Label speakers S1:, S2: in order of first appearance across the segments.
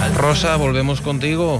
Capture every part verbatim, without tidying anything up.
S1: Rosa, volvemos contigo.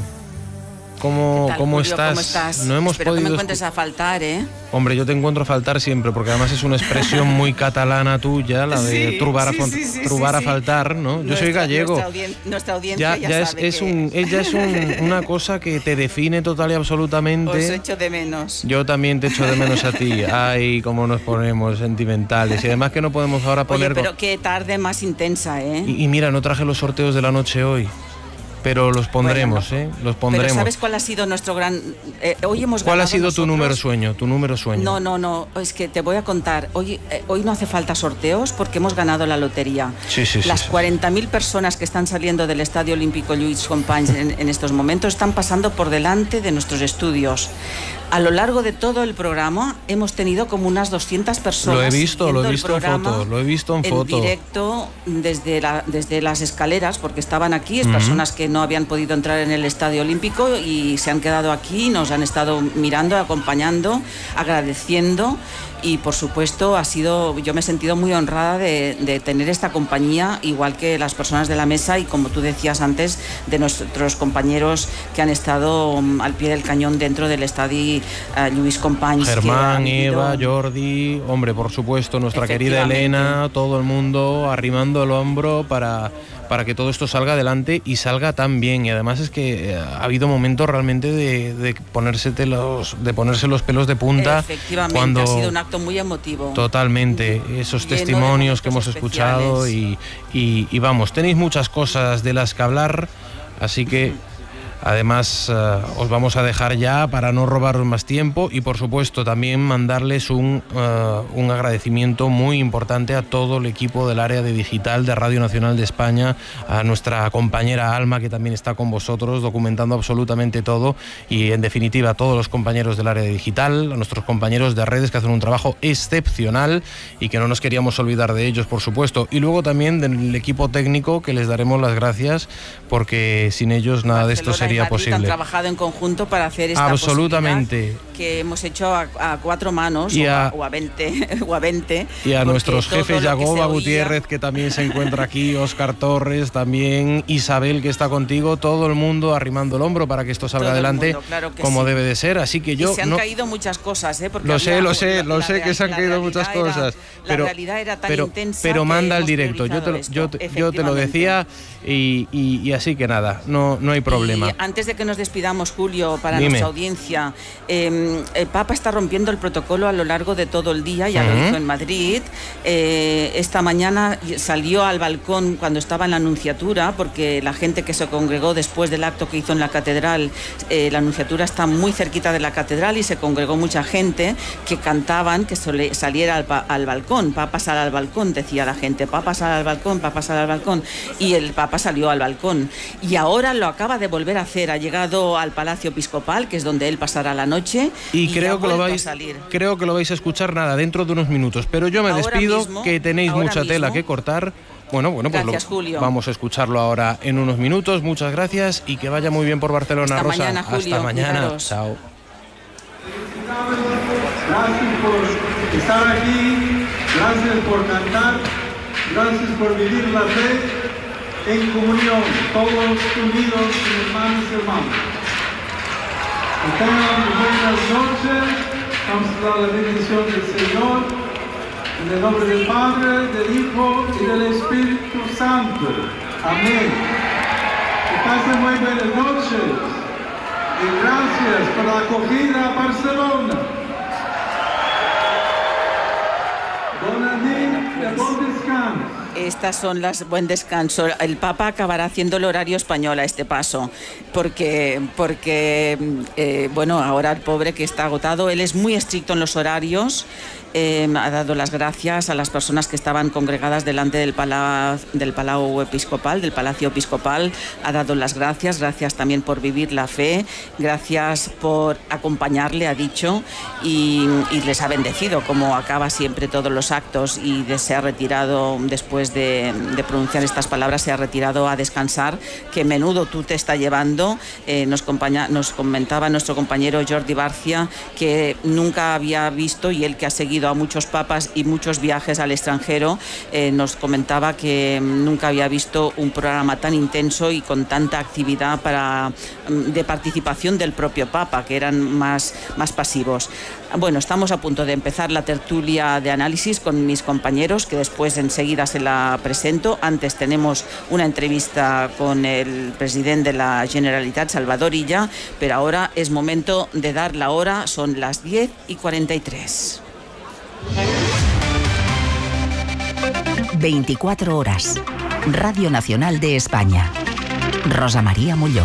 S1: ¿Cómo,
S2: tal,
S1: ¿cómo,
S2: Julio?
S1: estás?
S2: ¿Cómo estás?
S1: No hemos
S2: Espero
S1: podido
S2: que me encuentres a faltar, ¿eh?
S1: Hombre, yo te encuentro a faltar siempre, porque además es una expresión muy catalana tuya, la de
S2: sí,
S1: trubar,
S2: sí,
S1: a,
S2: sí, sí,
S1: trubar
S2: sí,
S1: a
S2: sí.
S1: faltar, ¿no? Yo
S2: Nuestra,
S1: soy gallego.
S2: Nuestra, audien nuestra audiencia
S1: ya,
S2: ya,
S1: ya
S2: sabe
S1: es, es
S2: que...
S1: un, ella es un, una cosa que te define total y absolutamente.
S2: Os echo de menos.
S1: Yo también te echo de menos a ti. Ay, cómo nos ponemos sentimentales. Y además que no podemos ahora poner...
S2: Oye, pero qué tarde más intensa, ¿eh?
S1: Y, y mira, no traje los sorteos de la noche hoy. Pero los pondremos, bueno, no. ¿eh? Los pondremos.
S2: Pero ¿sabes cuál ha sido nuestro gran...? Eh, hoy hemos
S1: ¿Cuál ha sido
S2: nosotros...
S1: tu número sueño? Tu número sueño.
S2: No, no, no. Es que te voy a contar. Hoy, eh, hoy no hace falta sorteos porque hemos ganado la lotería.
S1: Sí, sí,
S2: Las
S1: sí,
S2: cuarenta mil sí. personas que están saliendo del Estadio Olímpico Lluís Companys en, en estos momentos están pasando por delante de nuestros estudios. A lo largo de todo el programa hemos tenido como unas doscientas personas.
S1: Lo he visto, lo he visto en foto, lo he visto en foto.
S2: En directo desde, la, desde las escaleras, porque estaban aquí, es uh-huh. personas que no habían podido entrar en el Estadio Olímpico y se han quedado aquí, nos han estado mirando, acompañando, agradeciendo. Y por supuesto ha sido, yo me he sentido muy honrada de, de tener esta compañía, igual que las personas de la mesa y, como tú decías antes, de nuestros compañeros que han estado um, al pie del cañón dentro del estadio uh, Lluís Companys.
S1: Germán, Eva, Jordi, hombre, por supuesto, nuestra querida Elena, todo el mundo arrimando el hombro para... para que todo esto salga adelante y salga tan bien. Y además es que ha habido momentos realmente de, de, ponerse los, de ponerse los pelos de punta.
S2: Efectivamente,
S1: cuando...
S2: ha sido un acto muy emotivo.
S1: Totalmente, esos testimonios que hemos
S2: especiales.
S1: escuchado y, y, y vamos, tenéis muchas cosas de las que hablar, así que... Además, uh, os vamos a dejar ya para no robaros más tiempo y, por supuesto, también mandarles un, uh, un agradecimiento muy importante a todo el equipo del área de digital de Radio Nacional de España, a nuestra compañera Alma, que también está con vosotros documentando absolutamente todo, y, en definitiva, a todos los compañeros del área de digital, a nuestros compañeros de redes que hacen un trabajo excepcional y que no nos queríamos olvidar de ellos, por supuesto. Y luego también del equipo técnico, que les daremos las gracias, porque sin ellos nada de esto sería posible.
S2: Han trabajado en conjunto para hacer esta
S1: absolutamente
S2: que hemos hecho a, a cuatro manos
S1: y a,
S2: o, a, o a veinte o a veinte
S1: y a nuestros jefes, Yagoba Gutiérrez, que también se encuentra aquí, Óscar Torres también, Isabel, que está contigo, todo el mundo arrimando el hombro para que esto salga todo adelante mundo, claro como sí. debe de ser, así que yo
S2: y se han
S1: no...
S2: caído muchas cosas, ¿eh? Porque
S1: lo sé, lo sé,
S2: la,
S1: lo
S2: la,
S1: sé
S2: la,
S1: que se han caído muchas
S2: era,
S1: cosas, pero
S2: la realidad era tan
S1: pero,
S2: intensa
S1: pero manda el
S2: que
S1: directo, yo te, lo, yo, te, yo te lo decía y, y, y así que nada, no, no hay problema.
S2: Y antes de que nos despidamos, Julio, para
S1: Dime.
S2: nuestra audiencia, eh, el Papa está rompiendo el protocolo a lo largo de todo el día, ya uh-huh. lo hizo en Madrid. Eh, esta mañana salió al balcón cuando estaba en la Anunciatura, porque la gente que se congregó después del acto que hizo en la catedral, eh, la Anunciatura está muy cerquita de la catedral y se congregó mucha gente que cantaban que sole, saliera al, al balcón, Papa sal al balcón, decía la gente, Papa sal al balcón, Papa sal al balcón, y el Papa salió al balcón. Y ahora lo acaba de volver a hacer, ha llegado al Palacio Episcopal, que es donde él pasará la noche,
S1: y,
S2: y
S1: creo que lo vais creo que lo vais a escuchar nada dentro de unos minutos, pero yo me ahora despido mismo, que tenéis mucha mismo. tela que cortar. Bueno, bueno, pues
S2: gracias,
S1: lo,
S2: Julio.
S1: Vamos a escucharlo ahora en unos minutos. Muchas gracias y que vaya muy bien por Barcelona,
S2: Hasta
S1: Rosa.
S2: Mañana, Julio.
S1: Hasta mañana.
S2: Cuidaros.
S1: Chao.
S3: Gracias por estar aquí, gracias por cantar, gracias por vivir la fe en comunión, todos unidos, hermanos y hermanos. Que tengan buenas noches, vamos a dar la bendición del Señor, en el nombre del Padre, del Hijo y del Espíritu Santo. Amén. Que pasen muy buenas noches y gracias por la acogida a Barcelona. Buen descanso.
S2: Estas son las buen descanso. El Papa acabará haciendo el horario español a este paso, porque, porque eh, bueno, ahora el pobre que está agotado, él es muy estricto en los horarios. Eh, ha dado las gracias a las personas que estaban congregadas delante del, pala, del Palau Episcopal, del Palacio Episcopal. Ha dado las gracias, gracias también por vivir la fe, gracias por acompañarle, ha dicho, y, y les ha bendecido, como acaba siempre todos los actos, y se ha retirado después después de, de pronunciar estas palabras se ha retirado a descansar. Qué menudo tú te está llevando. Eh, nos, compaña, nos comentaba nuestro compañero Jordi Barcia que nunca había visto, y él que ha seguido a muchos papas y muchos viajes al extranjero, eh, nos comentaba que nunca había visto un programa tan intenso y con tanta actividad para, de participación del propio Papa, que eran más, más pasivos. Bueno, estamos a punto de empezar la tertulia de análisis con mis compañeros, que después enseguida se la presento. Antes tenemos una entrevista con el presidente de la Generalitat, Salvador Illa, pero ahora es momento de dar la hora, son las diez y cuarenta y tres.
S4: veinticuatro horas. Radio Nacional de España. Rosa María Molló.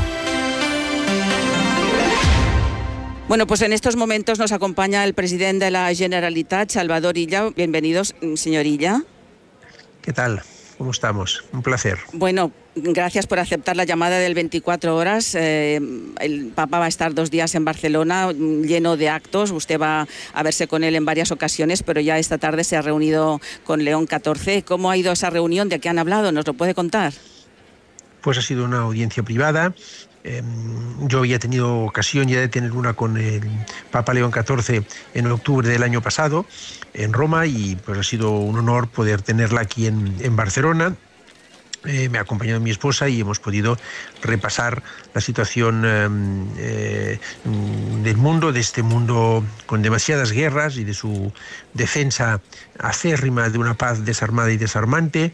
S2: Bueno, pues en estos momentos nos acompaña el presidente de la Generalitat, Salvador Illa. Bienvenidos, señor Illa.
S5: ¿Qué tal? ¿Cómo estamos? Un placer.
S2: Bueno, gracias por aceptar la llamada del veinticuatro horas. Eh, el Papa va a estar dos días en Barcelona, lleno de actos. Usted va a verse con él en varias ocasiones, pero ya esta tarde se ha reunido con León catorce. ¿Cómo ha ido esa reunión? ¿De qué han hablado? ¿Nos lo puede contar?
S5: Pues ha sido una audiencia privada. Eh, yo había tenido ocasión ya de tener una con el Papa León catorce en octubre del año pasado en Roma, y pues ha sido un honor poder tenerla aquí en, en Barcelona. Eh, me ha acompañado mi esposa y hemos podido repasar la situación eh, eh, del mundo, de este mundo con demasiadas guerras, y de su defensa acérrima de una paz desarmada y desarmante.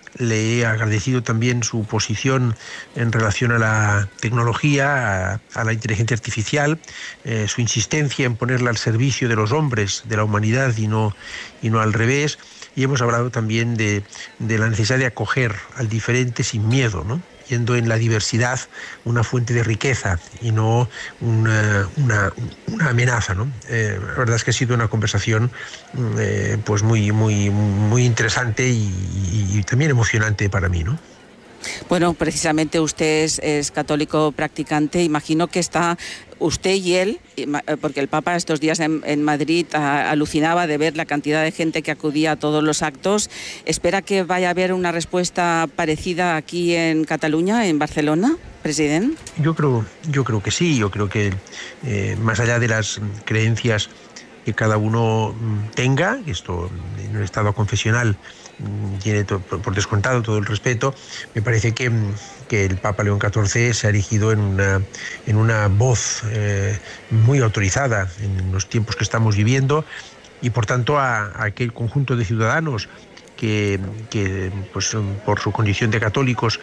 S5: Le he agradecido también su posición en relación a la tecnología, a, a la inteligencia artificial, eh, su insistencia en ponerla al servicio de los hombres, de la humanidad, y no, y no al revés. Y hemos hablado también de, de la necesidad de acoger al diferente sin miedo, ¿no? Yendo en la diversidad una fuente de riqueza y no una, una, una amenaza, ¿no? Eh, la verdad es que ha sido una conversación eh, pues muy, muy, muy interesante y, y, y también emocionante para mí, ¿no?
S2: Bueno, precisamente usted es, es católico practicante. Imagino que está usted y él, porque el Papa estos días en, en Madrid a, alucinaba de ver la cantidad de gente que acudía a todos los actos. ¿Espera que vaya a haber una respuesta parecida aquí en Cataluña, en Barcelona, presidente?
S5: Yo creo, yo creo que sí. Yo creo que eh, más allá de las creencias que cada uno tenga, esto en el estado confesional tiene to, por descontado todo el respeto, me parece que, que el Papa León catorce se ha erigido en una, en una voz eh, muy autorizada en los tiempos que estamos viviendo, y por tanto a, a aquel conjunto de ciudadanos que, que pues, por su condición de católicos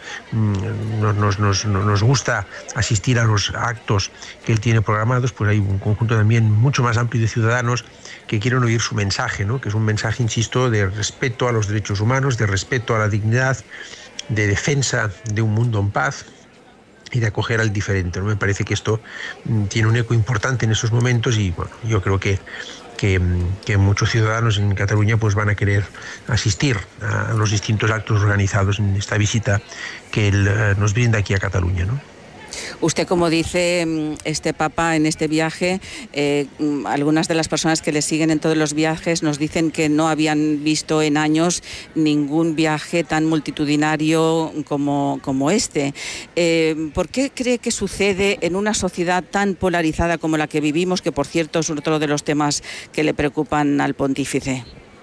S5: nos, nos, nos, nos gusta asistir a los actos que él tiene programados, pues hay un conjunto también mucho más amplio de ciudadanos que quieren oír su mensaje, ¿no? Que es un mensaje, insisto, de respeto a los derechos humanos, de respeto a la dignidad, de defensa de un mundo en paz y de acoger al diferente, ¿no? Me parece que esto tiene un eco importante en esos momentos, y bueno, yo creo que Que, que muchos ciudadanos en Cataluña pues van a querer asistir a los distintos actos organizados en esta visita que él uh, nos brinda aquí a Cataluña, ¿no?
S2: Usted, como dice este Papa en este viaje, eh, algunas de las personas que le siguen en todos los viajes nos dicen que no habían visto en años ningún viaje tan multitudinario como, como este. Eh, ¿Por qué cree que sucede en una sociedad tan polarizada como la que vivimos, que por cierto es otro de los temas que le preocupan al pontífice?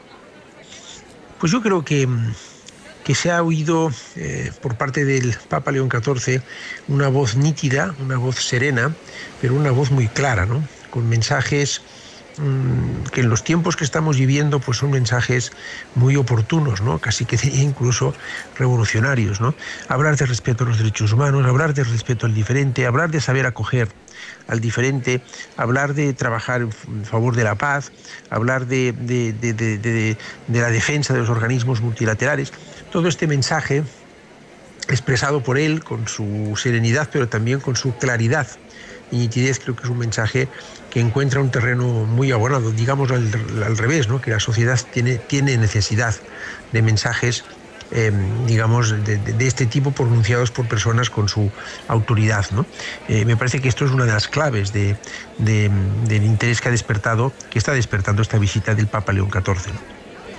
S5: Pues yo creo que... que se ha oído eh, por parte del Papa León catorce una voz nítida, una voz serena, pero una voz muy clara, ¿no? Con mensajes mmm, que en los tiempos que estamos viviendo pues son mensajes muy oportunos, ¿no? Casi que incluso revolucionarios, ¿no? Hablar de respeto a los derechos humanos, hablar de respeto al diferente, hablar de saber acoger al diferente, hablar de trabajar en favor de la paz, hablar de, de, de, de, de, de la defensa de los organismos multilaterales. Todo este mensaje expresado por él con su serenidad, pero también con su claridad y nitidez, creo que es un mensaje que encuentra un terreno muy abonado, digamos al, al revés, ¿no? Que la sociedad tiene, tiene necesidad de mensajes Eh, digamos, de, de este tipo pronunciados por personas con su autoridad, ¿no? Eh, me parece que esto es una de las claves de, de, del interés que ha despertado, que está despertando esta visita del Papa León catorce, ¿no?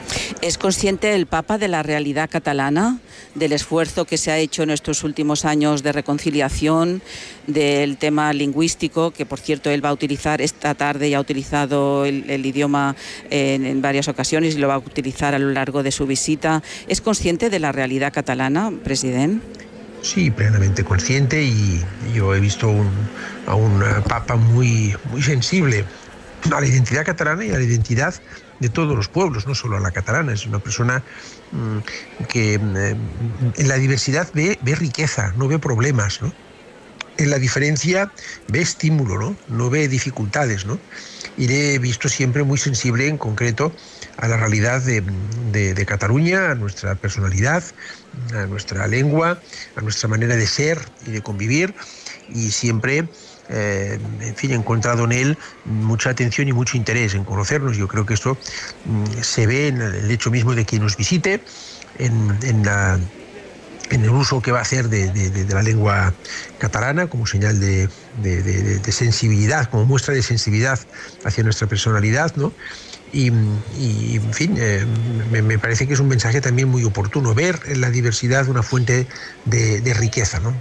S2: ¿Es consciente el Papa de la realidad catalana, del esfuerzo que se ha hecho en estos últimos años de reconciliación, del tema lingüístico, que por cierto él va a utilizar esta tarde y ha utilizado el, el idioma en, en varias ocasiones y lo va a utilizar a lo largo de su visita? ¿Es consciente de la realidad catalana, presidente?
S5: Sí, plenamente consciente, y yo he visto un, a un Papa muy, muy sensible a la identidad catalana y a la identidad de todos los pueblos, no solo a la catalana. Es una persona mmm, que eh, en la diversidad ve, ve riqueza, no ve problemas, ¿no? En la diferencia ve estímulo, ¿no? No ve dificultades, ¿no? Y le he visto siempre muy sensible, en concreto, a la realidad de, de, de Cataluña, a nuestra personalidad, a nuestra lengua, a nuestra manera de ser y de convivir, y siempre... Eh, en fin, he encontrado en él mucha atención y mucho interés en conocernos. Yo creo que esto mm, se ve en el hecho mismo de que nos visite, en, en, la, en el uso que va a hacer de, de, de la lengua catalana como señal de, de, de, de sensibilidad, como muestra de sensibilidad hacia nuestra personalidad, ¿no? Y, y en fin, eh, me, me parece que es un mensaje también muy oportuno, ver en la diversidad una fuente de, de riqueza, ¿no?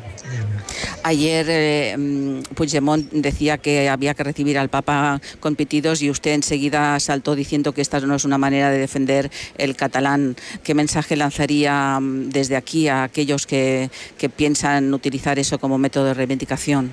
S2: Ayer eh, Puigdemont decía que había que recibir al Papa con pitidos y usted enseguida saltó diciendo que esta no es una manera de defender el catalán. ¿Qué mensaje lanzaría desde aquí a aquellos que, que piensan utilizar eso como método de reivindicación?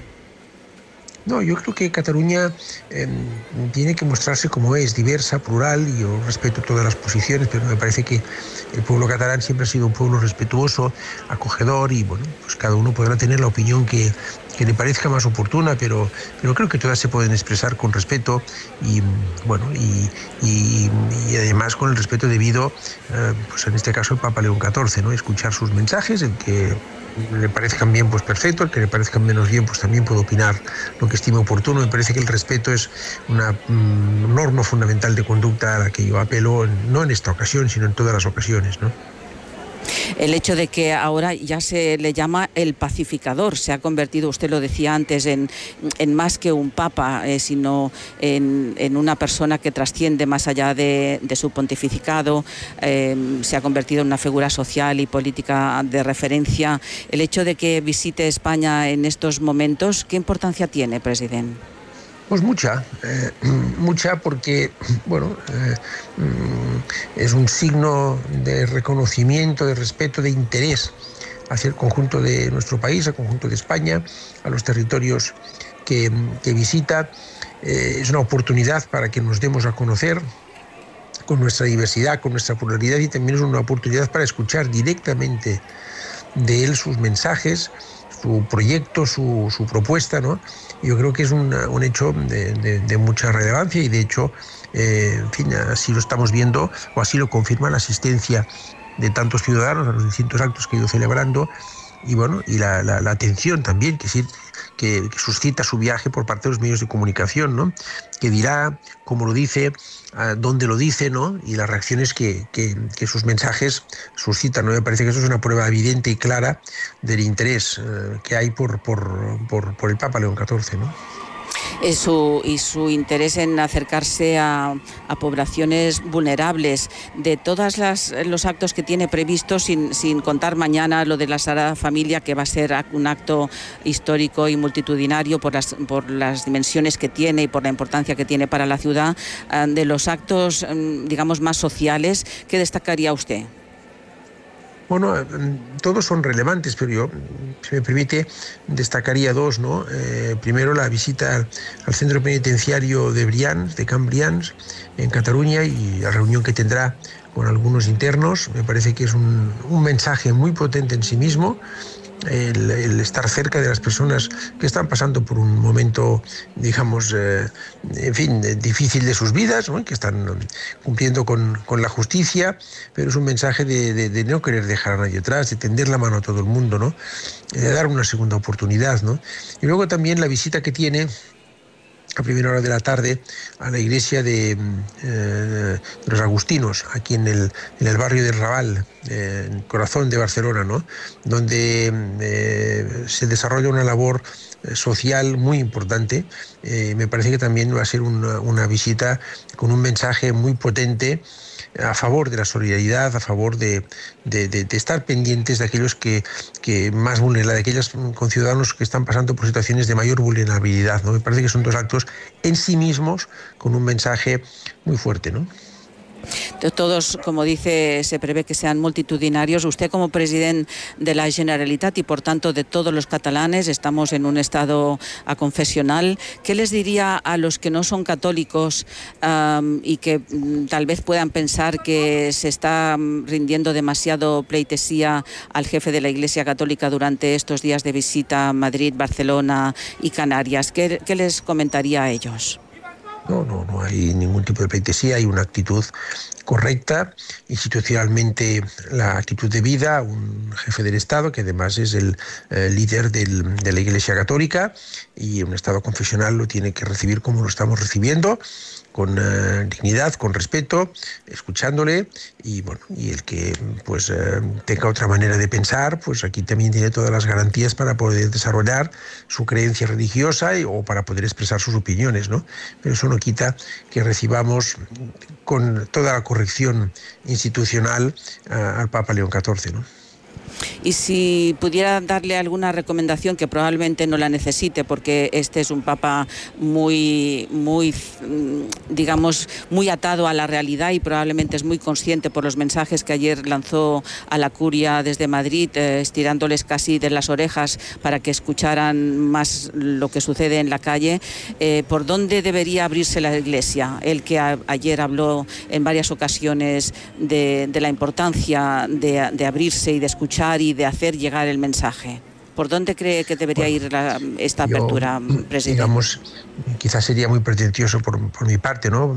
S5: No, yo creo que Cataluña eh, tiene que mostrarse como es, diversa, plural, y yo respeto todas las posiciones, pero me parece que el pueblo catalán siempre ha sido un pueblo respetuoso, acogedor, y bueno, pues cada uno podrá tener la opinión que, que le parezca más oportuna, pero, pero creo que todas se pueden expresar con respeto y bueno, y, y, y además con el respeto debido, eh, pues en este caso el Papa León catorce, ¿no? Escuchar sus mensajes, el que le parezcan bien, pues perfecto, el que le parezcan menos bien, pues también puedo opinar lo que estime oportuno. Me parece que el respeto es una mm, norma fundamental de conducta a la que yo apelo, no en esta ocasión, sino en todas las ocasiones, ¿no?
S2: El hecho de que ahora ya se le llama el pacificador, se ha convertido, usted lo decía antes, en, en más que un papa, eh, sino en, en una persona que trasciende más allá de, de su pontificado, eh, se ha convertido en una figura social y política de referencia. El hecho de que visite España en estos momentos, ¿qué importancia tiene, presidente?
S5: Pues mucha, eh, mucha porque, bueno, eh, es un signo de reconocimiento, de respeto, de interés hacia el conjunto de nuestro país, al conjunto de España, a los territorios que, que visita. Eh, es una oportunidad para que nos demos a conocer con nuestra diversidad, con nuestra pluralidad, y también es una oportunidad para escuchar directamente de él sus mensajes, su proyecto, su, su propuesta, ¿no? Yo creo que es un, un hecho de, de, de mucha relevancia, y de hecho, eh, en fin, así lo estamos viendo, o así lo confirma la asistencia de tantos ciudadanos a los distintos actos que he ido celebrando, y bueno, y la, la, la atención también que, sí, que, que suscita su viaje por parte de los medios de comunicación, ¿no? Que dirá, cómo lo dice, a dónde lo dice, ¿no? Y las reacciones que, que, que sus mensajes suscitan, ¿no? Me parece que eso es una prueba evidente y clara del interés eh, que hay por, por, por, por el Papa León catorce, ¿no?
S2: Y su, y su interés en acercarse a, a poblaciones vulnerables. De todos los actos que tiene previstos, sin, sin contar mañana lo de la Sagrada Familia, que va a ser un acto histórico y multitudinario por las, por las dimensiones que tiene y por la importancia que tiene para la ciudad, de los actos, digamos, más sociales, ¿qué destacaría usted?
S5: Bueno, todos son relevantes, pero yo, si me permite, destacaría dos, ¿no? Eh, primero, la visita al, al centro penitenciario de Brians, de Can Brians, en Cataluña, y la reunión que tendrá con algunos internos. Me parece que es un, un mensaje muy potente en sí mismo, el, el estar cerca de las personas que están pasando por un momento, digamos, eh, en fin, difícil de sus vidas, ¿no? Que están cumpliendo con, con la justicia, pero es un mensaje de, de, de no querer dejar a nadie atrás, de tender la mano a todo el mundo, ¿no? De dar una segunda oportunidad, ¿no? Y luego también la visita que tiene a primera hora de la tarde a la iglesia de, eh, de los agustinos, aquí en el, en el barrio del Raval, eh, en el corazón de Barcelona, ¿no? Donde eh, se desarrolla una labor social muy importante. Eh, me parece que también va a ser una, una visita con un mensaje muy potente a favor de la solidaridad, a favor de, de, de, de estar pendientes de aquellos que, que más vulneran, de aquellos conciudadanos que están pasando por situaciones de mayor vulnerabilidad, ¿no? Me parece que son dos actos en sí mismos con un mensaje muy fuerte, ¿no?
S2: Todos, como dice, se prevé que sean multitudinarios. Usted, como presidente de la Generalitat y por tanto de todos los catalanes, estamos en un estado aconfesional. ¿Qué les diría a los que no son católicos um, y que um, tal vez puedan pensar que se está um, rindiendo demasiado pleitesía al jefe de la Iglesia Católica durante estos días de visita a Madrid, Barcelona y Canarias? ¿Qué, qué les comentaría a ellos?
S5: No, no, no hay ningún tipo de pleitesía, hay una actitud correcta, institucionalmente la actitud de vida, un jefe del Estado que además es el eh, líder del, de la Iglesia Católica, y un Estado confesional lo tiene que recibir como lo estamos recibiendo, con eh, dignidad, con respeto, escuchándole, y bueno, y el que pues eh, tenga otra manera de pensar, pues aquí también tiene todas las garantías para poder desarrollar su creencia religiosa y, o para poder expresar sus opiniones, ¿no? Pero eso no quita que recibamos con toda la corrección institucional uh, al Papa León catorce, ¿no?
S2: Y si pudiera darle alguna recomendación, que probablemente no la necesite porque este es un papa muy, muy, digamos, muy atado a la realidad y probablemente es muy consciente por los mensajes que ayer lanzó a la curia desde Madrid, eh, estirándoles casi de las orejas para que escucharan más lo que sucede en la calle. Eh, ¿Por dónde debería abrirse la Iglesia? El que a, ayer habló en varias ocasiones de, de la importancia de, de abrirse y de escuchar y de hacer llegar el mensaje. ¿Por dónde cree que debería bueno, ir la, esta apertura, yo, presidente? Digamos,
S5: quizás sería muy pretencioso por, por mi parte, ¿no?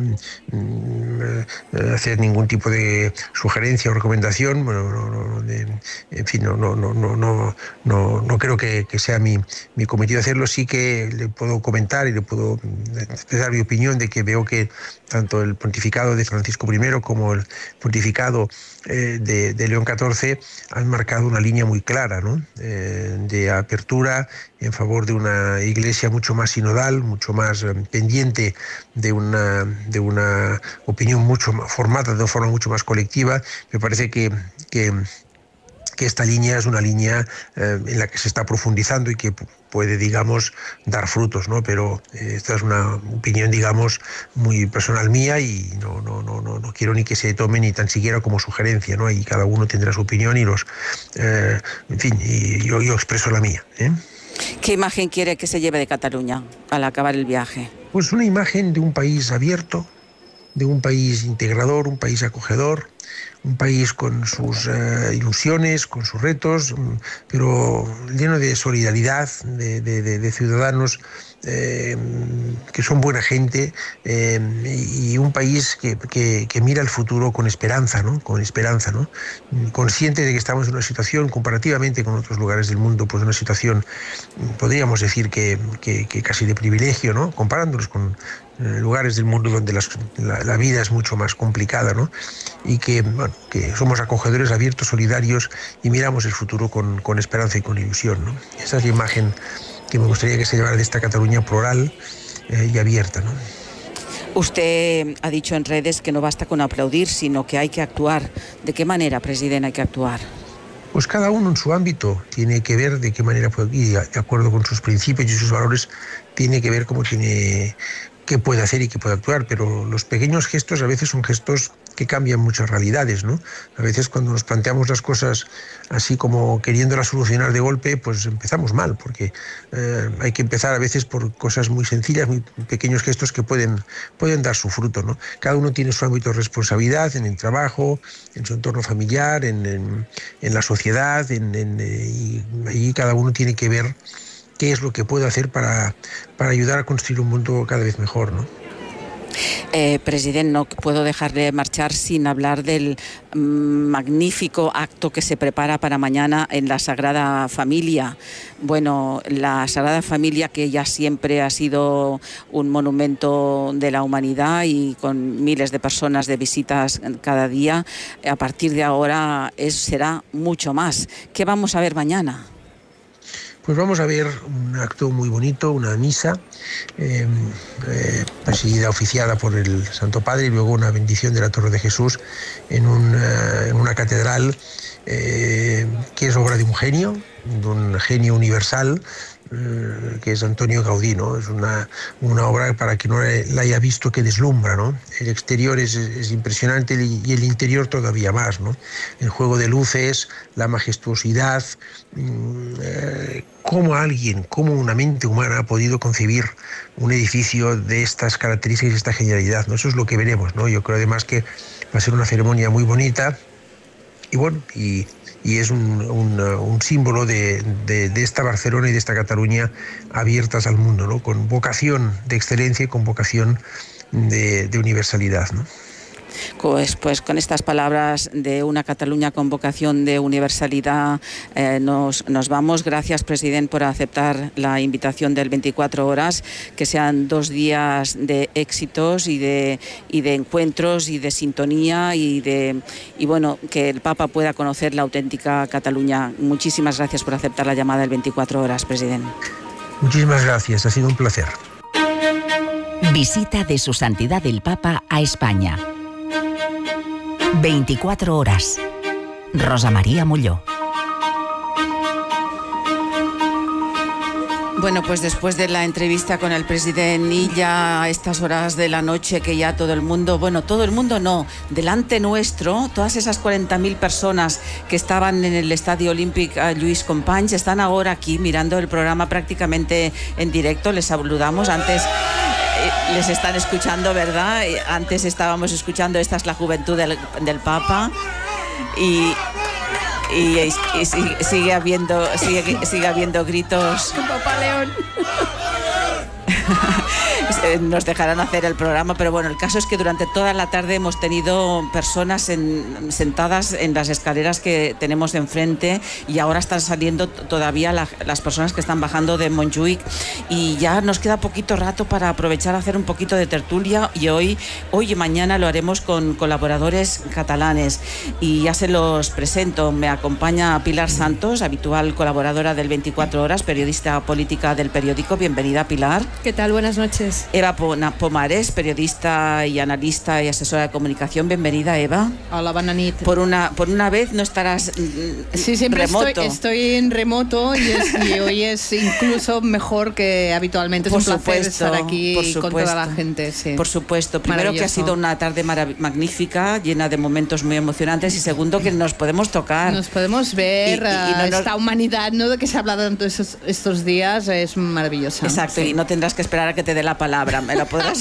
S5: Hacer ningún tipo de sugerencia o recomendación. Bueno, no, no, de, en fin, no, no, no, no, no, no creo que, que sea mi, mi cometido hacerlo. Sí que le puedo comentar y le puedo expresar mi opinión de que veo que tanto el pontificado de Francisco primero como el pontificado eh, de, de León catorce han marcado una línea muy clara, ¿no? Eh, de apertura en favor de una iglesia mucho más sinodal, mucho más eh, pendiente de una, de una opinión mucho más formada, de una forma mucho más colectiva. Me parece que, que, que esta línea es una línea eh, en la que se está profundizando y que puede, digamos, dar frutos, ¿no? Pero eh, esta es una opinión, digamos, muy personal mía y no, no, no, no, no quiero ni que se tome ni tan siquiera como sugerencia, ¿no? Y cada uno tendrá su opinión y los, eh, en fin, y yo, yo expreso la mía, ¿eh?
S2: ¿Qué imagen quiere que se lleve de Cataluña al acabar el viaje?
S5: Pues una imagen de un país abierto, de un país integrador, un país acogedor, un país con sus eh, ilusiones, con sus retos, pero lleno de solidaridad, de, de, de, de ciudadanos eh, que son buena gente, eh, y un país que, que, que mira el futuro con esperanza, ¿no? Con esperanza, ¿no? Consciente de que estamos en una situación, comparativamente con otros lugares del mundo, pues una situación, podríamos decir que, que, que casi de privilegio, ¿no? Comparándonos con lugares del mundo donde las, la, la vida es mucho más complicada, ¿no? Y que, bueno, que somos acogedores, abiertos, solidarios y miramos el futuro con, con esperanza y con ilusión, ¿no? Esa es la imagen que me gustaría que se llevara de esta Cataluña plural eh, y abierta, ¿no?
S2: Usted ha dicho en redes que no basta con aplaudir, sino que hay que actuar. ¿De qué manera, presidente, hay que actuar?
S5: Pues cada uno en su ámbito tiene que ver de qué manera puede, y de acuerdo con sus principios y sus valores, tiene que ver cómo tiene, qué puede hacer y qué puede actuar, pero los pequeños gestos a veces son gestos que cambian muchas realidades, ¿no? A veces cuando nos planteamos las cosas así como queriéndolas solucionar de golpe, pues empezamos mal, porque eh, hay que empezar a veces por cosas muy sencillas, muy pequeños gestos que pueden, pueden dar su fruto, ¿no? Cada uno tiene su ámbito de responsabilidad en el trabajo, en su entorno familiar, en, en, en la sociedad, en, en, y ahí cada uno tiene que ver qué es lo que puede hacer para, para ayudar a construir un mundo cada vez mejor, ¿no?
S2: Eh, presidente, no puedo dejarle marchar sin hablar del mm, magnífico acto que se prepara para mañana en la Sagrada Familia. Bueno, la Sagrada Familia, que ya siempre ha sido un monumento de la humanidad y con miles de personas de visitas cada día, a partir de ahora es, será mucho más. ¿Qué vamos a ver mañana?
S5: Pues vamos a ver un acto muy bonito, una misa eh, eh, presidida, oficiada por el Santo Padre, y luego una bendición de la Torre de Jesús en, un, uh, en una catedral eh, que es obra de un genio, de un genio universal, que es Antonio Gaudí, ¿no? Es una, una obra, para quien no la haya visto, que deslumbra, ¿no? El exterior es, es impresionante y el interior todavía más, ¿no? El juego de luces, la majestuosidad, eh, cómo alguien, cómo una mente humana ha podido concebir un edificio de estas características y esta genialidad, ¿no? Eso es lo que veremos, ¿no? Yo creo además que va a ser una ceremonia muy bonita y bueno, y y es un, un, un símbolo de, de, de esta Barcelona y de esta Cataluña abiertas al mundo, ¿no? Con vocación de excelencia y con vocación de, de universalidad, ¿no?
S2: Pues, pues con estas palabras de una Cataluña con vocación de universalidad eh, nos, nos vamos. Gracias, presidente, por aceptar la invitación del veinticuatro horas, que sean dos días de éxitos y de, y de encuentros y de sintonía y, de, y bueno, que el Papa pueda conocer la auténtica Cataluña. Muchísimas gracias por aceptar la llamada del veinticuatro horas, presidente.
S5: Muchísimas gracias, ha sido un placer.
S4: Visita de Su Santidad el Papa a España. veinticuatro horas. Rosa María Molló.
S2: Bueno, pues después de la entrevista con el presidente y ya a estas horas de la noche que ya todo el mundo, bueno, todo el mundo no, delante nuestro, todas esas cuarenta mil personas que estaban en el Estadio Olímpic Lluís Companys están ahora aquí mirando el programa prácticamente en directo. Les saludamos. Antes les están escuchando, ¿verdad? Antes estábamos escuchando Esta es la juventud del, del Papa y... Y, y, y sigue, sigue habiendo sigue, sigue habiendo gritos.
S6: Papá León.
S2: Nos dejarán hacer el programa, pero bueno, el caso es que durante toda la tarde hemos tenido personas en, sentadas en las escaleras que tenemos enfrente, y ahora están saliendo todavía la, las personas que están bajando de Montjuïc, y ya nos queda poquito rato para aprovechar a hacer un poquito de tertulia, y hoy, hoy y mañana lo haremos con colaboradores catalanes, y ya se los presento. Me acompaña Pilar Santos, habitual colaboradora del veinticuatro horas, periodista política del periódico. Bienvenida, Pilar.
S6: ¿Qué tal? Buenas noches.
S2: Eva Pomares, periodista y analista y asesora de comunicación. Bienvenida, Eva.
S6: Hola, bona nit.
S2: Por una, por una vez no estarás
S6: sí, siempre
S2: remoto.
S6: Estoy, estoy en remoto y, es, y hoy es incluso mejor que habitualmente. Es
S2: por
S6: un placer
S2: supuesto,
S6: estar aquí
S2: por
S6: con toda la gente. Sí.
S2: Por supuesto. Primero, que ha sido una tarde magnífica, llena de momentos muy emocionantes, y segundo, que nos podemos tocar.
S6: Nos podemos ver. Y, y, y no, esta
S2: nos...
S6: humanidad, ¿no?, de que se ha hablado tanto estos, estos días, es maravillosa.
S2: Exacto, sí. Y no tendrás que esperar a que te dé la palabra, me la podrás.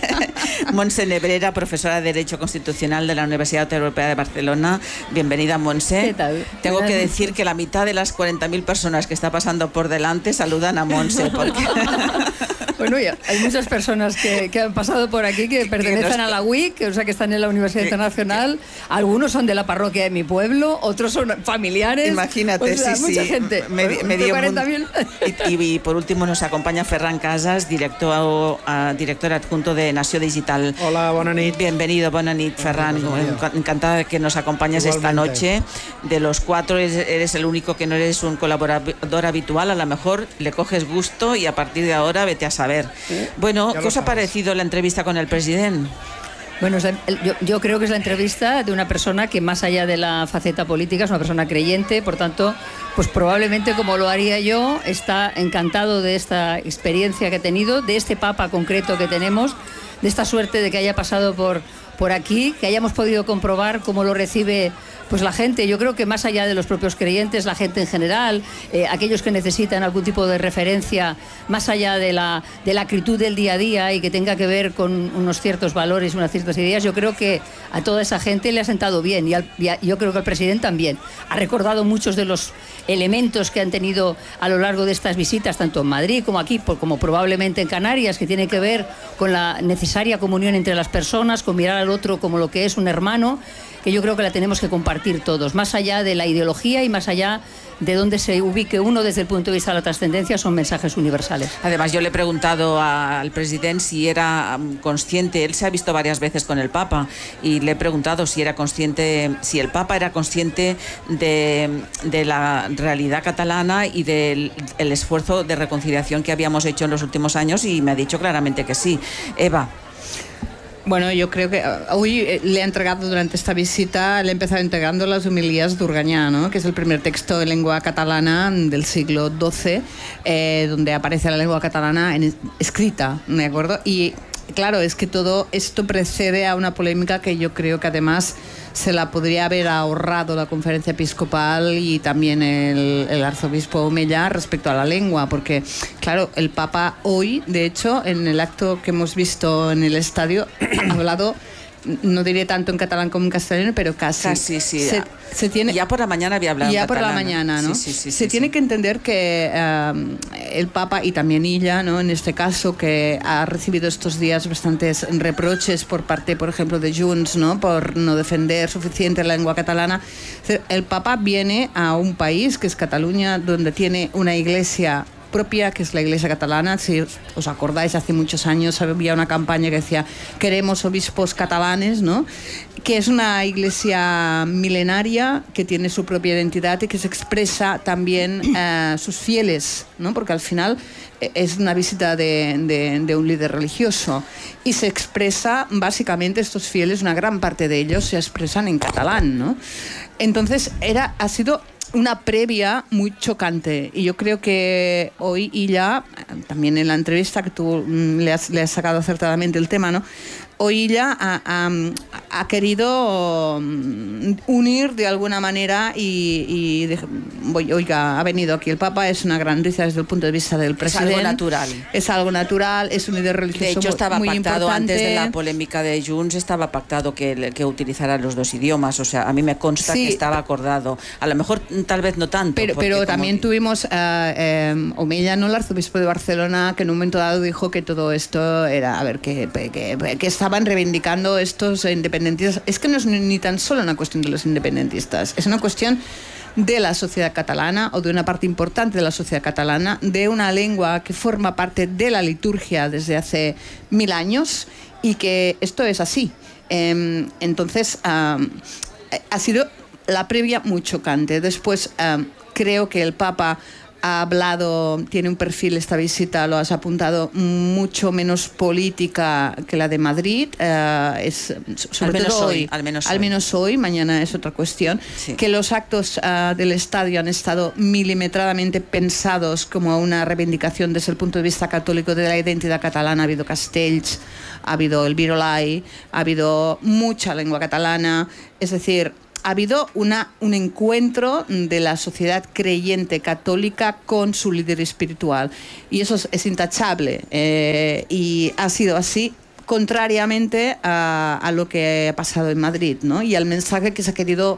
S2: Montse Nebrera, profesora de Derecho Constitucional de la Universidad Europea de Barcelona. Bienvenida, Montse.
S6: ¿Qué tal?
S2: Tengo
S6: Buenas
S2: que
S6: noches.
S2: decir que la mitad de las cuarenta mil personas que está pasando por delante saludan a Montse. Porque...
S6: Bueno, ya, hay muchas personas que, que han pasado por aquí que pertenecen a la U I C, o sea, que están en la Universidad Internacional. Algunos son de la parroquia de mi pueblo, otros son familiares.
S2: Imagínate,
S6: o sea,
S2: sí,
S6: mucha
S2: sí.
S6: gente.
S2: Me, medio
S6: cuarenta mil.
S2: Y, y, y por último nos acompaña Ferran Casas, director, uh, director adjunto de Nació Digital.
S7: Hola, bona nit.
S2: Bienvenido, bona nit, Ferran. Encantada de que nos acompañes esta noche. De los cuatro eres el único que no eres un colaborador habitual. A lo mejor le coges gusto y a partir de ahora vete a saber.
S7: Sí,
S2: bueno, ¿qué os ha parecido la entrevista con el presidente?
S6: Bueno, yo, yo creo que es la entrevista de una persona que, más allá de la faceta política, es una persona creyente, por tanto, pues probablemente, como lo haría yo, está encantado de esta experiencia que ha tenido, de este Papa concreto que tenemos, de esta suerte de que haya pasado por, por aquí, que hayamos podido comprobar cómo lo recibe pues la gente. Yo creo que más allá de los propios creyentes, la gente en general, eh, aquellos que necesitan algún tipo de referencia, más allá de la, de la acritud del día a día y que tenga que ver con unos ciertos valores, unas ciertas ideas, yo creo que a toda esa gente le ha sentado bien, y, al, y a, yo creo que el presidente también. Ha recordado muchos de los elementos que han tenido a lo largo de estas visitas, tanto en Madrid como aquí, como probablemente en Canarias, que tiene que ver con la necesaria comunión entre las personas, con mirar al otro como lo que es un hermano, que yo creo que la tenemos que compartir todos, más allá de la ideología y más allá de dónde se ubique uno desde el punto de vista de la trascendencia, son mensajes universales.
S2: Además, yo le he preguntado al presidente si era consciente, él se ha visto varias veces con el Papa, y le he preguntado si era consciente, si el Papa era consciente de, de, la, realidad catalana y del el esfuerzo de reconciliación que habíamos hecho en los últimos años, y me ha dicho claramente que sí. Eva.
S7: Bueno, yo creo que hoy le he entregado durante esta visita, le he empezado entregando las homilías de Urgañà, ¿no? Que es el primer texto de lengua catalana del siglo doce, eh, donde aparece la lengua catalana en, escrita, ¿de acuerdo? Y claro, es que todo esto precede a una polémica que yo creo que además se la podría haber ahorrado la conferencia episcopal y también el, el arzobispo Omella respecto a la lengua, porque claro, el Papa hoy, de hecho, en el acto que hemos visto en el estadio, ha hablado, no diré tanto en catalán como en castellano, pero casi.
S2: Casi, sí.
S7: Se, se tiene,
S2: ya por la mañana había hablado
S7: ya
S2: en catalán.
S7: por la mañana, ¿no?
S2: Sí, sí, sí,
S7: se
S2: sí,
S7: tiene
S2: sí.
S7: que entender que um, el Papa, y también ella, ¿no? En este caso, que ha recibido estos días bastantes reproches por parte, por ejemplo, de Junts, ¿no? Por no defender suficiente la lengua catalana. El Papa viene a un país, que es Cataluña, donde tiene una iglesia propia, que es la Iglesia catalana. Si os acordáis, hace muchos años había una campaña que decía queremos obispos catalanes, ¿no? Que es una iglesia milenaria que tiene su propia identidad y que se expresa también eh, sus fieles, ¿no? Porque al final eh, es una visita de, de, de un líder religioso y se expresa básicamente, estos fieles, una gran parte de ellos se expresan en catalán, ¿no? Entonces era, ha sido una previa muy chocante, y yo creo que hoy ella, también en la entrevista que tú le has, le has sacado acertadamente el tema, ¿no? Hoy ella ha, ha, ha querido unir de alguna manera y, y de, oiga, ha venido aquí el Papa, es una gran noticia desde el punto de vista del presidente.
S2: Es algo natural.
S7: Es algo natural, es un líder religioso muy importante.
S2: De hecho, estaba pactado antes de la polémica de Junts, estaba pactado que, que utilizara los dos idiomas, o sea, a mí me consta sí, que estaba acordado. A lo mejor, tal vez no tanto.
S7: Pero, pero también
S2: como...
S7: tuvimos a eh, eh, Omella, ¿no? El arzobispo de Barcelona, que en un momento dado dijo que todo esto era, a ver, que, que, que estaban reivindicando estos independentistas. Es que no es ni tan solo una cuestión de los independentistas, es una cuestión de la sociedad catalana, o de una parte importante de la sociedad catalana, de una lengua que forma parte de la liturgia desde hace mil años, y que esto es así. Eh, entonces, um, ha sido la previa muy chocante. Después, um, creo que el Papa ha hablado, tiene un perfil, esta visita, lo has apuntado, mucho menos política que la de Madrid. Uh, es, sobre
S2: al menos
S7: todo
S2: hoy,
S7: hoy,
S2: al menos
S7: al
S2: hoy.
S7: menos hoy, mañana es otra cuestión. Sí. Que los actos uh, del estadio han estado milimetradamente pensados como una reivindicación desde el punto de vista católico de la identidad catalana. Ha habido castells, ha habido el virolai, ha habido mucha lengua catalana, es decir, ha habido una, un encuentro de la sociedad creyente católica con su líder espiritual, y eso es, es intachable, eh, y ha sido así contrariamente a, a lo que ha pasado en Madrid, ¿no? Y al mensaje que se ha querido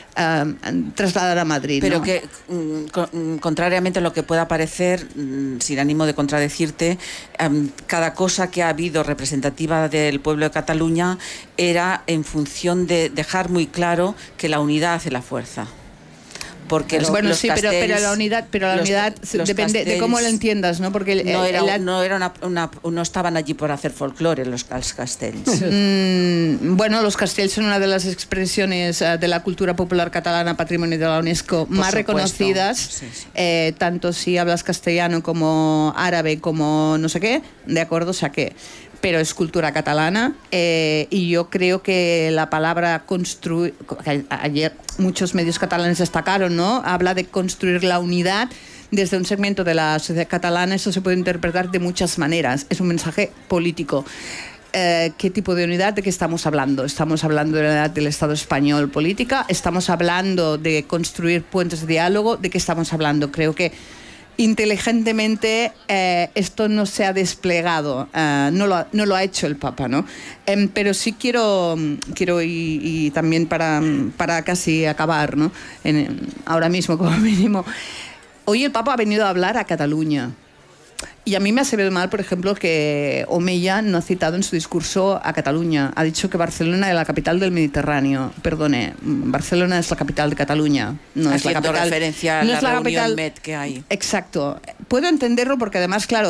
S7: Uh, trasladar a Madrid.
S2: Pero
S7: ¿no?
S2: que, um, con, contrariamente a lo que pueda parecer, um, sin ánimo de contradecirte, um, cada cosa que ha habido representativa del pueblo de Cataluña era en función de dejar muy claro que la unidad hace la fuerza. Porque los,
S7: bueno,
S2: los
S7: sí,
S2: castells,
S7: pero, pero la unidad, pero la
S2: los,
S7: unidad
S2: los
S7: depende
S2: castells,
S7: de cómo lo entiendas, ¿no? Porque el,
S2: no, era,
S7: el,
S2: no, era una, una, no estaban allí por hacer folclore los, los castells.
S7: Mm, bueno, los castells son una de las expresiones uh, de la cultura popular catalana, patrimonio de la UNESCO, por más supuesto, reconocidas, sí, sí. Eh, tanto si hablas castellano como árabe, como no sé qué, de acuerdo, o sea que... pero es cultura catalana, eh, y yo creo que la palabra construir, ayer muchos medios catalanes destacaron, ¿no? Habla de construir la unidad desde un segmento de la sociedad catalana. Eso se puede interpretar de muchas maneras, es un mensaje político. Eh, ¿Qué tipo de unidad? ¿De qué estamos hablando? Estamos hablando de la unidad del Estado español política, estamos hablando de construir puentes de diálogo. ¿De qué estamos hablando? Creo que inteligentemente eh, esto no se ha desplegado, eh, no, lo ha, no lo ha hecho el Papa, ¿no? Eh, pero sí quiero, quiero y, y también para, para casi acabar, ¿no? En, ahora mismo como mínimo, hoy el Papa ha venido a hablar a Cataluña. Y a mí me ha sabido mal, por ejemplo, que Omella no ha citado en su discurso a Cataluña. Ha dicho que Barcelona es la capital del Mediterráneo. Perdone, Barcelona es la capital de Cataluña. No
S2: Haciendo
S7: es la capital,
S2: referencia a
S7: no
S2: la,
S7: es la
S2: reunión
S7: capital
S2: Met que hay.
S7: Exacto. Puedo entenderlo porque además, claro,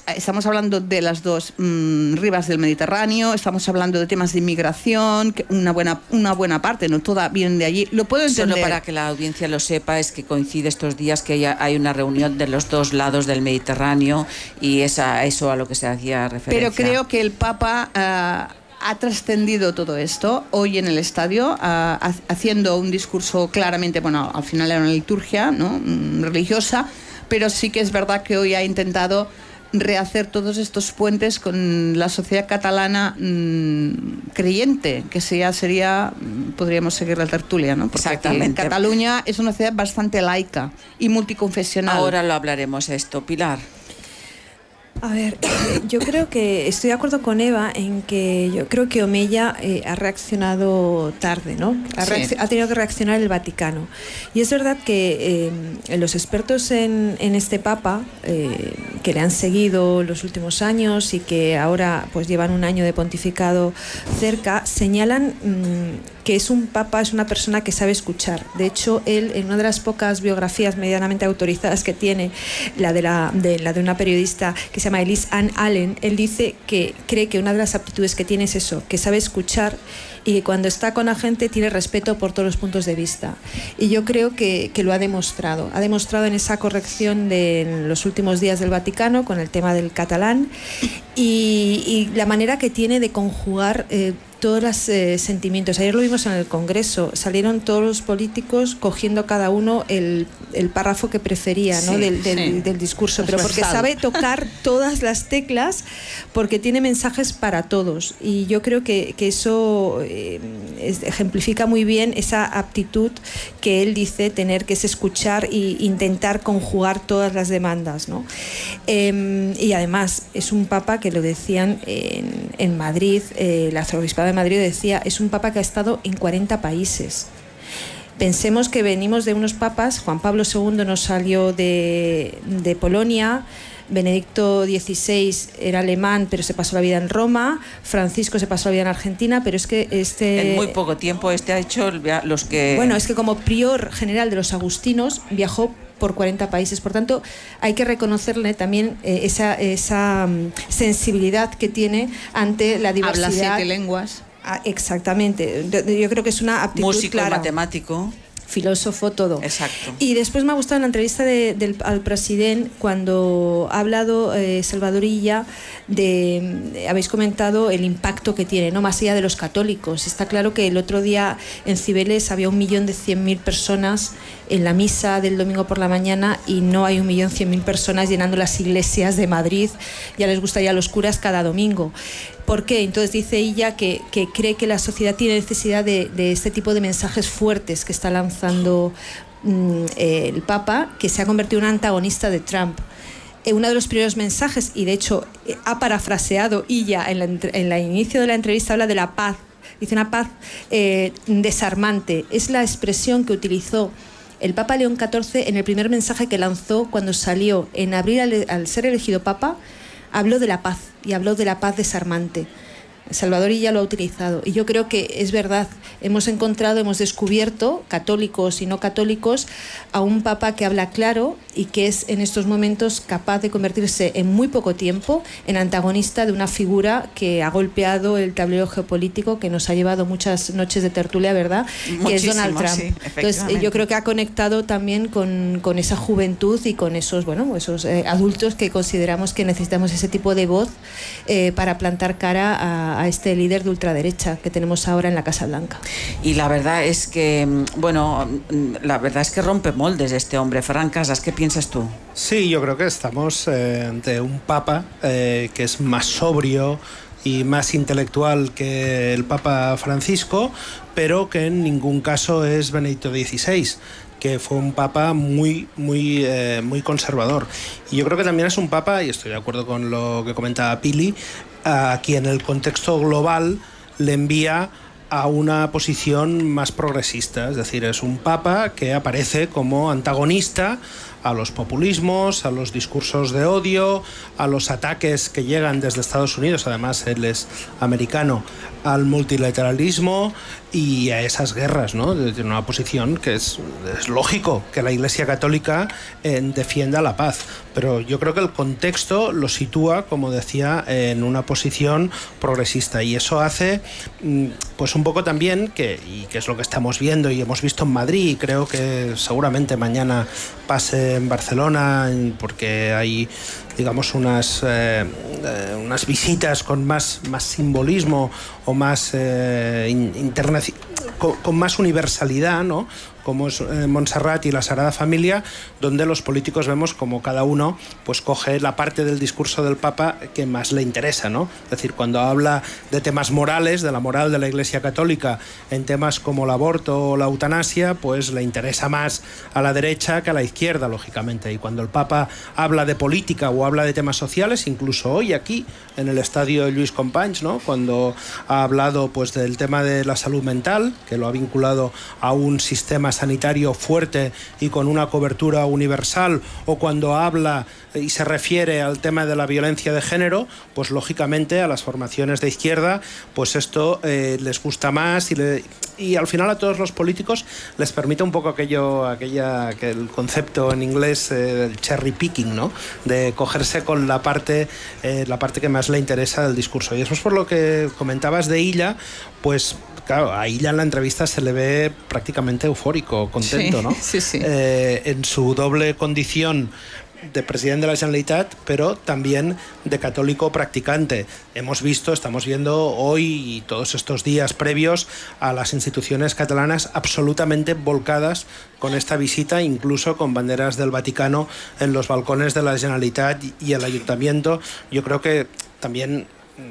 S7: estamos hablando de las dos mmm, rivas del Mediterráneo, estamos hablando de temas de inmigración, que una buena una buena parte, no toda viene de allí. Lo puedo entender.
S2: Solo para que la audiencia lo sepa, es que coincide estos días que hay, hay una reunión de los dos lados del Mediterráneo y es a eso a lo que se hacía referencia.
S7: Pero creo que el Papa uh, ha trascendido todo esto hoy en el estadio, uh, haciendo un discurso claramente, bueno, al final era una liturgia, ¿no?, religiosa, pero sí que es verdad que hoy ha intentado rehacer todos estos puentes con la sociedad catalana mmm, creyente, que ya sería, podríamos seguir la tertulia, ¿no? Porque
S2: exactamente.
S7: En Cataluña es una ciudad bastante laica y multiconfesional.
S2: Ahora lo hablaremos esto, Pilar.
S8: A ver, yo creo que estoy de acuerdo con Eva en que yo creo que Omeya eh, ha reaccionado tarde, ¿no? Ha,
S7: sí.
S8: ha tenido que reaccionar el Vaticano. Y es verdad que eh, los expertos en, en este Papa, eh, que le han seguido los últimos años y que ahora pues llevan un año de pontificado cerca, señalan mmm, que es un Papa, es una persona que sabe escuchar. De hecho, él, en una de las pocas biografías medianamente autorizadas que tiene, la de, la, de, la de una periodista que se llama Elise Ann Allen, él dice que cree que una de las aptitudes que tiene es eso, que sabe escuchar y que cuando está con la gente tiene respeto por todos los puntos de vista. Y yo creo que, que lo ha demostrado. Ha demostrado en esa corrección de en los últimos días del Vaticano con el tema del catalán y, y la manera que tiene de conjugar eh, todos los eh, sentimientos. Ayer lo vimos en el Congreso, salieron todos los políticos cogiendo cada uno el, el párrafo que prefería, ¿no?
S7: Sí,
S8: del, del,
S7: sí.
S8: del discurso, pero porque sabe tocar todas las teclas, porque tiene mensajes para todos. Y yo creo que, que eso eh, es, ejemplifica muy bien esa aptitud que él dice tener, que es escuchar e intentar conjugar todas las demandas, ¿no? Eh, y además es un papa que lo decían en, en Madrid, eh, el arzobispado de Madrid decía, es un papa que ha estado en cuarenta países. Pensemos que venimos de unos papas, Juan Pablo segundo nos salió de, de Polonia, Benedicto dieciséis era alemán pero se pasó la vida en Roma, Francisco se pasó la vida en Argentina, pero es que este...
S2: En muy poco tiempo este ha hecho los que...
S8: Bueno, es que como prior general de los agustinos viajó por cuarenta países, por tanto hay que reconocerle también eh, esa, esa um, sensibilidad que tiene ante la diversidad.
S7: Habla siete lenguas.
S8: Ah, exactamente, yo creo que es una aptitud
S2: músico,
S8: clara.
S2: Matemático.
S8: Filósofo, todo.
S2: Exacto.
S8: Y después me ha gustado en la entrevista de, del, al presidente cuando ha hablado eh, Salvador Illa de, de, habéis comentado el impacto que tiene, ¿no? Más allá de los católicos. Está claro que el otro día en Cibeles había un millón de cien mil personas en la misa del domingo por la mañana y no hay un millón cien mil personas llenando las iglesias de Madrid. Ya les gustaría a los curas cada domingo. ¿Por qué? Entonces dice ella que, que cree que la sociedad tiene necesidad de, de este tipo de mensajes fuertes que está lanzando mm, eh, el Papa, que se ha convertido en un antagonista de Trump. Eh, uno de los primeros mensajes, y de hecho eh, ha parafraseado ella en la, en la inicio de la entrevista, habla de la paz. Dice una paz eh, desarmante. Es la expresión que utilizó el Papa León catorce en el primer mensaje que lanzó cuando salió en abril al, al ser elegido Papa. Habló de la paz y habló de la paz desarmante. Salvador ya lo ha utilizado y yo creo que es verdad, hemos encontrado, hemos descubierto, católicos y no católicos, a un papa que habla claro y que es en estos momentos capaz de convertirse en muy poco tiempo en antagonista de una figura que ha golpeado el tablero geopolítico, que nos ha llevado muchas noches de tertulia, ¿verdad?
S2: Muchísimo,
S8: que es Donald Trump.
S2: Sí,
S8: entonces yo creo que ha conectado también con, con esa juventud y con esos, bueno, esos eh, adultos que consideramos que necesitamos ese tipo de voz eh, para plantar cara a a este líder de ultraderecha que tenemos ahora en la Casa Blanca.
S2: Y la verdad es que, bueno, la verdad es que rompe moldes este hombre. Ferran Casas, ¿qué piensas tú?
S9: Sí, yo creo que estamos eh, ante un papa eh, que es más sobrio y más intelectual que el Papa Francisco, pero que en ningún caso es Benedicto dieciséis, que fue un papa muy, muy, eh, muy conservador. Y yo creo que también es un papa, y estoy de acuerdo con lo que comentaba Pili, a quien el contexto global le envía a una posición más progresista. Es decir, es un papa que aparece como antagonista a los populismos, a los discursos de odio, a los ataques que llegan desde Estados Unidos, además él es americano, al multilateralismo y a esas guerras, ¿no? De una posición que es, es lógico que la Iglesia Católica eh, defienda la paz, pero yo creo que el contexto lo sitúa, como decía, en una posición progresista, y eso hace pues un poco también que, y que es lo que estamos viendo y hemos visto en Madrid, y creo que seguramente mañana pase en Barcelona, porque hay, digamos, unas, eh, unas visitas con más, más simbolismo o más eh, interna- con, con más universalidad, ¿no? Como es eh, Montserrat y la Sagrada Familia, donde los políticos vemos como cada uno pues coge la parte del discurso del Papa que más le interesa, ¿no? Es decir, cuando habla de temas morales, de la moral de la Iglesia Católica, en temas como el aborto o la eutanasia, pues le interesa más a la derecha que a la izquierda, lógicamente. Y cuando el Papa habla de política o habla de temas sociales, incluso hoy aquí en el estadio Lluís Companys, ¿no? Cuando ha hablado pues del tema de la salud mental, que lo ha vinculado a un sistema sanitario fuerte y con una cobertura universal, o cuando habla y se refiere al tema de la violencia de género, pues lógicamente a las formaciones de izquierda pues esto eh, les gusta más y, le, y al final a todos los políticos les permite un poco aquello, aquella, que el concepto en inglés eh, el cherry picking, ¿no? De cogerse con la parte, eh, la parte que más le interesa del discurso. Y eso es por lo que comentabas de Illa, pues claro, a Illa en la entrevista se le ve prácticamente eufórico, contento,
S7: sí,
S9: ¿no?
S7: Sí, sí.
S9: Eh, en su doble condición de presidente de la Generalitat, pero también de católico practicante. Hemos visto, estamos viendo hoy y todos estos días previos a las instituciones catalanas absolutamente volcadas con esta visita, incluso con banderas del Vaticano en los balcones de la Generalitat y el Ayuntamiento. Yo creo que también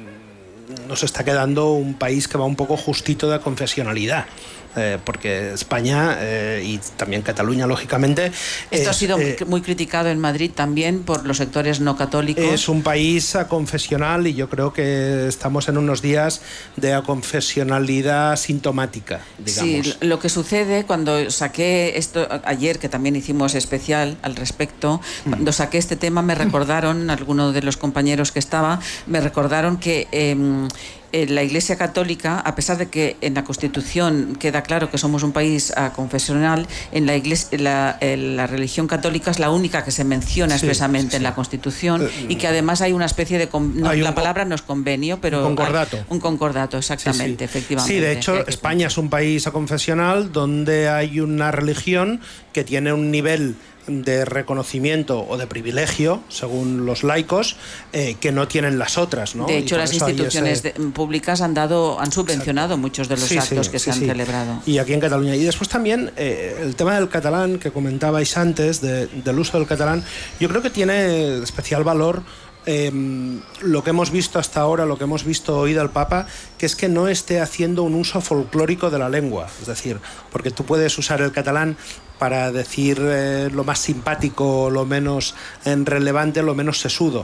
S9: nos está quedando un país que va un poco justito de confesionalidad. Eh, porque España eh, y también Cataluña, lógicamente...
S2: Esto es, ha sido eh, muy criticado en Madrid también por los sectores no católicos.
S9: Es un país aconfesional y yo creo que estamos en unos días de aconfesionalidad sintomática, digamos.
S2: Sí, lo que sucede cuando saqué esto, ayer que también hicimos especial al respecto, mm. cuando saqué este tema me recordaron, algunos de los compañeros que estaba, me recordaron que... Eh, la Iglesia Católica, a pesar de que en la Constitución queda claro que somos un país uh, confesional, en la, iglesia, la, la religión católica es la única que se menciona sí, expresamente sí, sí. en la Constitución uh, y que además hay una especie de... No, la palabra no es convenio, pero...
S9: Un concordato.
S2: Hay un concordato, exactamente, sí, sí. efectivamente.
S9: Sí, de hecho, España es un país aconfesional donde hay una religión que tiene un nivel de reconocimiento o de privilegio, según los laicos, eh, que no tienen las otras, ¿no?
S2: De hecho, las instituciones ese... de, públicas han dado, han subvencionado Exacto. muchos de los sí, actos sí, que sí, se han sí. celebrado.
S9: Y aquí en Cataluña. Y después también eh, el tema del catalán que comentabais antes, de, del uso del catalán, yo creo que tiene especial valor. Eh, lo que hemos visto hasta ahora, lo que hemos visto hoy del Papa, que es que no esté haciendo un uso folclórico de la lengua. Es decir, porque tú puedes usar el catalán para decir eh, lo más simpático, lo menos eh, relevante, lo menos sesudo.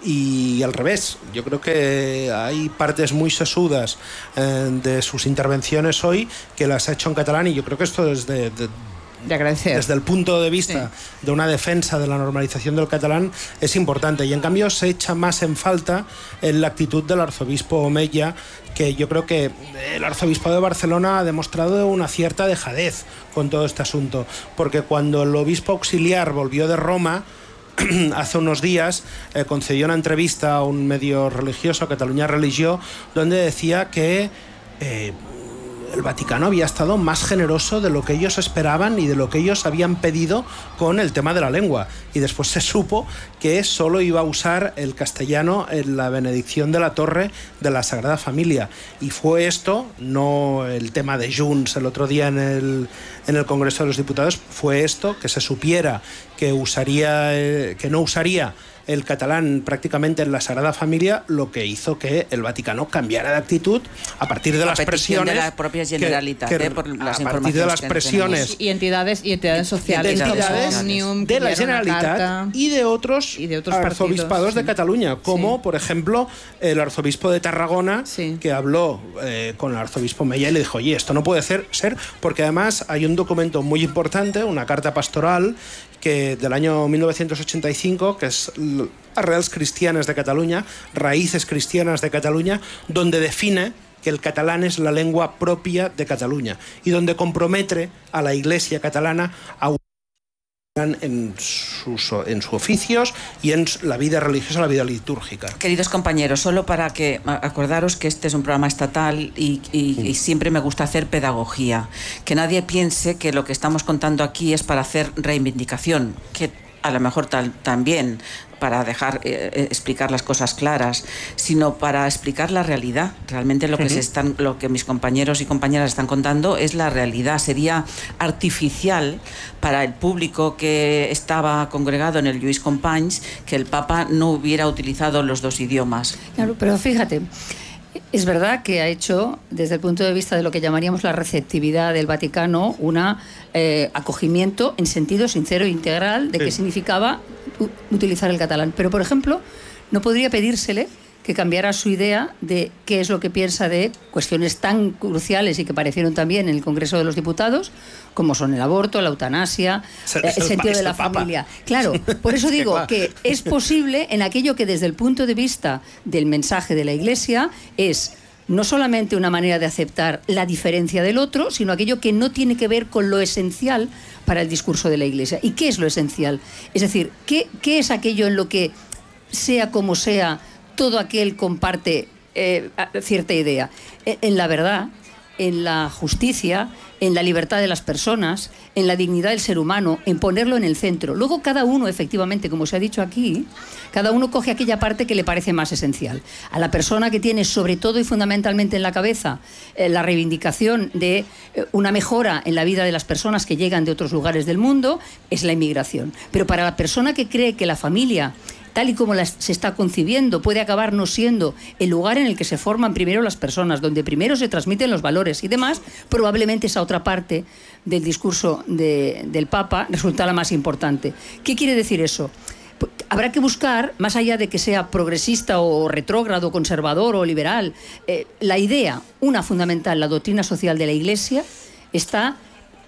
S9: Y al revés, yo creo que hay partes muy sesudas eh, de sus intervenciones hoy que las ha hecho en catalán, y yo creo que esto es de... de
S7: de agradecer.
S9: Desde el punto de vista sí. de una defensa de la normalización del catalán es importante, y en cambio se echa más en falta en la actitud del arzobispo Omeya, que yo creo que el arzobispo de Barcelona ha demostrado una cierta dejadez con todo este asunto, porque cuando el obispo auxiliar volvió de Roma hace unos días eh, concedió una entrevista a un medio religioso, Catalunya Religió, donde decía que eh, el Vaticano había estado más generoso de lo que ellos esperaban y de lo que ellos habían pedido con el tema de la lengua. Y después se supo que solo iba a usar el castellano en la benedicción de la torre de la Sagrada Familia. Y fue esto, no el tema de Junts el otro día en el, en el Congreso de los Diputados, fue esto, que se supiera que, usaría, eh, que no usaría el catalán prácticamente en la Sagrada Familia, lo que hizo que el Vaticano cambiara de actitud a partir de
S2: a
S9: las presiones
S2: de la propia Generalitat,
S9: que, que,
S2: eh, por las
S9: a partir de las presiones
S7: y entidades y entidades sociales,
S9: entidades Omnium, de la Generalitat y de otros, y de otros arzobispados partidos, de sí. Cataluña, como sí. por ejemplo el arzobispo de Tarragona, sí. que habló eh, con el arzobispo Omeya y le dijo, oye, esto no puede ser, ser porque además hay un documento muy importante, una carta pastoral que del año mil novecientos ochenta y cinco, que es Arrels Cristianes de Cataluña, Raíces Cristianas de Cataluña, donde define que el catalán es la lengua propia de Cataluña y donde compromete a la Iglesia catalana a en sus, en sus oficios y en la vida religiosa, la vida litúrgica.
S2: Queridos compañeros, solo para que acordaros que este es un programa estatal y, y, y siempre me gusta hacer pedagogía, que nadie piense que lo que estamos contando aquí es para hacer reivindicación, que a lo mejor tal, también para dejar eh, explicar las cosas claras, sino para explicar la realidad. Realmente lo que uh-huh. se están, lo que mis compañeros y compañeras están contando es la realidad. Sería artificial para el público que estaba congregado en el Lluís Companys que el Papa no hubiera utilizado los dos idiomas.
S6: Claro, pero fíjate, es verdad que ha hecho, desde el punto de vista de lo que llamaríamos la receptividad del Vaticano, un eh, acogimiento en sentido sincero e integral de sí. qué significaba utilizar el catalán. Pero, por ejemplo, no podría pedírsele que cambiara su idea de qué es lo que piensa de cuestiones tan cruciales y que aparecieron también en el Congreso de los Diputados, como son el aborto, la eutanasia, el, el, el sentido el, de la familia. Claro, por eso digo que es posible en aquello que desde el punto de vista del mensaje de la Iglesia es no solamente una manera de aceptar la diferencia del otro, sino aquello que no tiene que ver con lo esencial para el discurso de la Iglesia. ¿Y qué es lo esencial? Es decir, ¿qué, qué es aquello en lo que, sea como sea, todo aquel comparte eh, cierta idea? En la verdad, en la justicia, en la libertad de las personas, en la dignidad del ser humano, en ponerlo en el centro. Luego cada uno, efectivamente, como se ha dicho aquí, cada uno coge aquella parte que le parece más esencial. A la persona que tiene sobre todo y fundamentalmente en la cabeza eh, la reivindicación de eh, una mejora en la vida de las personas que llegan de otros lugares del mundo, es la inmigración. Pero para la persona que cree que la familia, tal y como la, se está concibiendo, puede acabar no siendo el lugar en el que se forman primero las personas, donde primero se transmiten los valores y demás, probablemente esa otra parte del discurso de, del Papa resulta la más importante. ¿Qué quiere decir eso? Pues habrá que buscar, más allá de que sea progresista o retrógrado, conservador o liberal, eh, la idea, una fundamental, la doctrina social de la Iglesia, está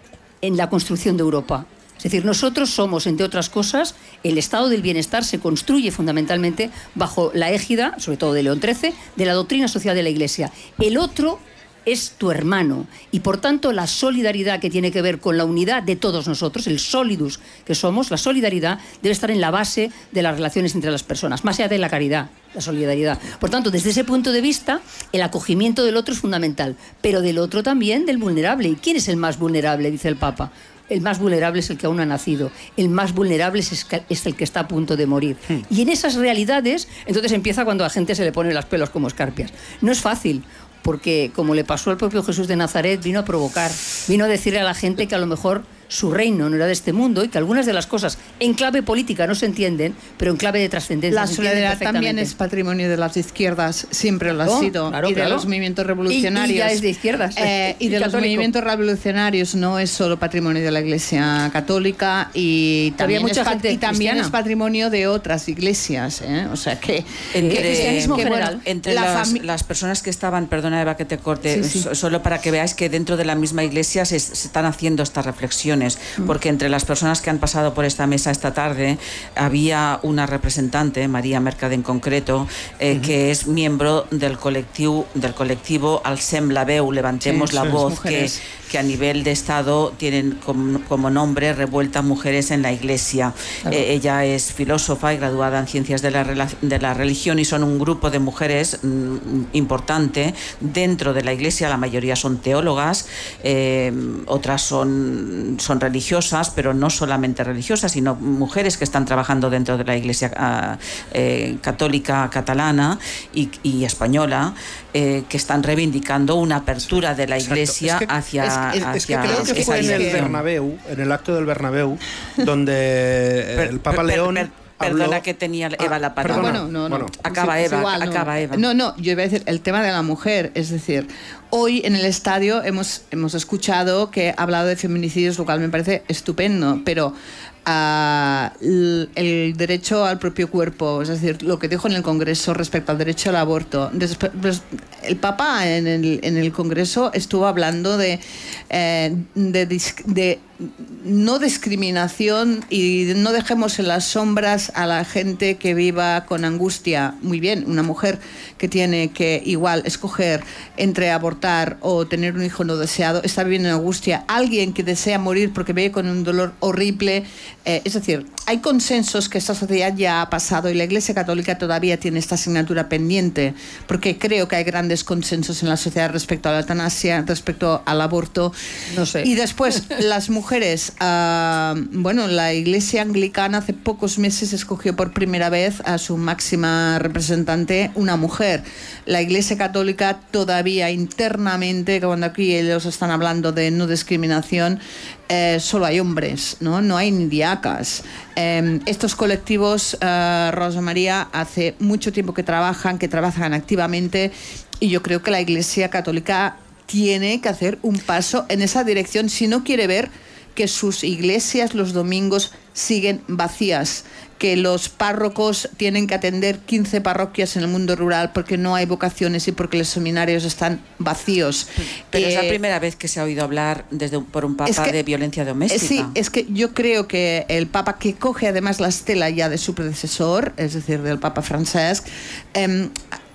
S6: en la construcción de Europa. Es decir, nosotros somos, entre otras cosas, el estado del bienestar se construye fundamentalmente bajo la égida, sobre todo de León trece, de la doctrina social de la Iglesia. El otro es tu hermano y, por tanto, la solidaridad que tiene que ver con la unidad de todos nosotros, el solidus que somos, la solidaridad debe estar en la base de las relaciones entre las personas, más allá de la caridad, la solidaridad. Por tanto, desde ese punto de vista, el acogimiento del otro es fundamental, pero del otro también del vulnerable. ¿Y quién es el más vulnerable?, dice el Papa. El más vulnerable es el que aún no ha nacido, el más vulnerable es el que está a punto de morir. Hmm. Y en esas realidades, entonces empieza cuando a la gente se le ponen los pelos como escarpias. No es fácil, porque como le pasó al propio Jesús de Nazaret, vino a provocar, vino a decirle a la gente que a lo mejor su reino no era de este mundo y que algunas de las cosas en clave política no se entienden, pero en clave de trascendencia
S7: la
S6: se entienden
S7: solidaridad también es patrimonio de las izquierdas, siempre lo ha
S6: oh,
S7: sido,
S6: claro,
S7: y de
S6: claro.
S7: los movimientos revolucionarios.
S6: Y, y ya es de izquierdas.
S7: Eh, y, y de católico. Los movimientos revolucionarios no es solo patrimonio de la Iglesia Católica y también,
S6: mucha
S7: es,
S6: gente
S7: y también
S6: cristiana.
S7: Es patrimonio de otras iglesias. ¿eh? O sea que
S2: entre,
S7: el cristianismo
S2: que,
S7: general.
S2: Bueno, entre la las, las personas que estaban, perdona Eva que te corte, sí, sí. solo para que veáis que dentro de la misma iglesia se, se están haciendo estas reflexiones, mm. porque entre las personas que han pasado por esta mesa esta tarde había una representante, María Mercade en concreto, eh, uh-huh. que es miembro del colectivo del colectivo Alcem la Veu, levantemos sí, la voz, que, que a nivel de Estado tienen como, como nombre Revuelta Mujeres en la Iglesia. Claro. Eh, ella es filósofa y graduada en Ciencias de la, de la Religión y son un grupo de mujeres mm, importante dentro de la Iglesia. La mayoría son teólogas, eh, otras son, son religiosas, pero no solamente religiosas, sino mujeres que están trabajando dentro de la Iglesia eh, católica catalana y, y española, eh, que están reivindicando una apertura de la Iglesia es que, hacia,
S9: es, es,
S2: hacia
S9: es que creo que fue en el Bernabéu, en el acto del Bernabéu, donde per, el Papa per, León... Per, per,
S2: Perdona
S9: habló...
S2: que tenía Eva ah, la palabra.
S7: Bueno, no, no.
S2: Bueno, acaba sí, Eva, igual, acaba
S7: no.
S2: Eva.
S7: No, no, yo iba a decir el tema de la mujer, es decir, hoy en el estadio hemos, hemos escuchado que ha hablado de feminicidios, lo cual me parece estupendo, pero uh, el, el derecho al propio cuerpo, es decir, lo que dijo en el Congreso respecto al derecho al aborto. Después, el Papa en el, en el Congreso estuvo hablando de, eh, de, de no discriminación y no dejemos en las sombras a la gente que viva con angustia. Muy bien, una mujer que tiene que igual escoger entre abortar o tener un hijo no deseado está viviendo en angustia. Alguien que desea morir porque vive con un dolor horrible. Eh, es decir, hay consensos que esta sociedad ya ha pasado y la Iglesia Católica todavía tiene esta asignatura pendiente, porque creo que hay grandes consensos en la sociedad respecto a la eutanasia, respecto al aborto.
S6: No sé.
S7: Y después, las mujeres, uh, bueno, la Iglesia Anglicana hace pocos meses escogió por primera vez a su máxima representante, una mujer. La Iglesia Católica todavía internamente, cuando aquí ellos están hablando de no discriminación, eh, solo hay hombres, ¿no? No hay ni diacas. Eh, estos colectivos, uh, Rosa María, hace mucho tiempo que trabajan, que trabajan activamente, y yo creo que la Iglesia Católica tiene que hacer un paso en esa dirección si no quiere ver que sus iglesias los domingos siguen vacías, que los párrocos tienen que atender quince parroquias en el mundo rural porque no hay vocaciones y porque los seminarios están vacíos.
S2: Pero
S7: eh,
S2: es la primera vez que se ha oído hablar desde por un papa que, de violencia doméstica.
S7: Sí, es que yo creo que el papa, que coge además la estela ya de su predecesor, es decir, del Papa Francesc, eh,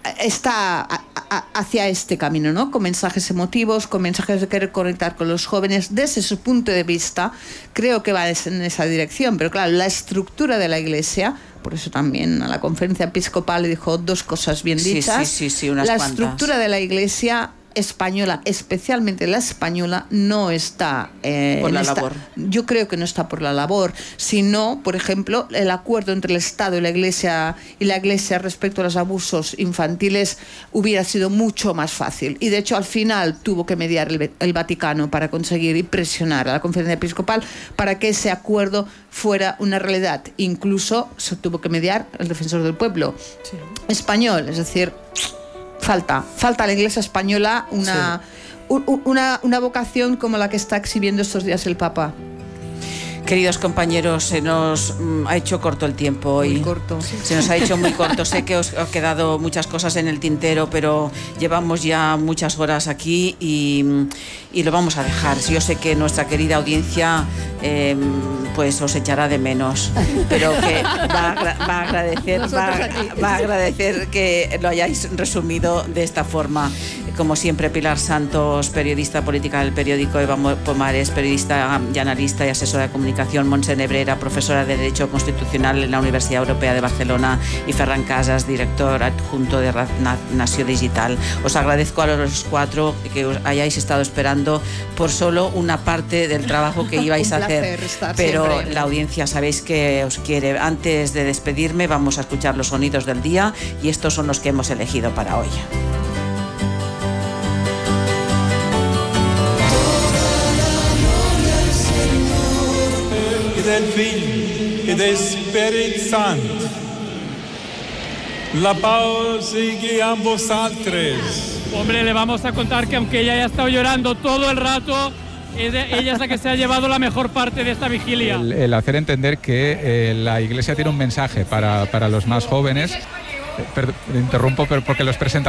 S7: está a, a, hacia este camino, ¿no? Con mensajes emotivos, con mensajes de querer conectar con los jóvenes. Desde su punto de vista, creo que va en esa dirección. Pero claro, la estructura de la Iglesia, por eso también a la conferencia episcopal le dijo dos cosas bien dichas.
S2: Sí, sí, sí, sí, unas
S7: la
S2: cuantas.
S7: Estructura de la Iglesia española, especialmente la española, no está eh,
S2: por la
S7: esta,
S2: labor.
S7: Yo creo que no está por la labor, sino, por ejemplo, el acuerdo entre el Estado y la Iglesia y la Iglesia respecto a los abusos infantiles hubiera sido mucho más fácil. Y de hecho, al final tuvo que mediar el, el Vaticano para conseguir y presionar a la conferencia episcopal para que ese acuerdo fuera una realidad. Incluso se tuvo que mediar el defensor del pueblo sí. español, es decir, Falta, falta a la Iglesia española una, sí. una, una vocación como la que está exhibiendo estos días el Papa.
S2: Queridos compañeros, se nos mm, ha hecho corto el tiempo hoy.
S7: Muy corto.
S2: Se nos ha hecho muy corto. Sé que os ha quedado muchas cosas en el tintero, pero llevamos ya muchas horas aquí y, y lo vamos a dejar. Yo sé que nuestra querida audiencia eh, pues os echará de menos, pero que va a, va a agradecer, va, va a agradecer que lo hayáis resumido de esta forma. Como siempre, Pilar Santos, periodista política del periódico, Eva Pomares, periodista y analista y asesora de comunicación, Montse Nebrera, profesora de Derecho Constitucional en la Universidad Europea de Barcelona, y Ferran Casas, director adjunto de Nació Digital. Os agradezco a los cuatro que os hayáis estado esperando por solo una parte del trabajo que ibais a hacer, pero siempre. La audiencia sabéis que os quiere. Antes de despedirme, vamos a escuchar los sonidos del día, y estos son los que hemos elegido para hoy.
S3: Del Fill y del Espíritu Santo. La paz sigue a vosotros.
S10: Hombre, le vamos a contar que aunque ella haya estado llorando todo el rato, ella es la que se ha llevado la mejor parte de esta vigilia.
S11: El, el hacer entender que eh, la Iglesia tiene un mensaje para, para los más jóvenes. Eh, per, interrumpo pero porque los presenta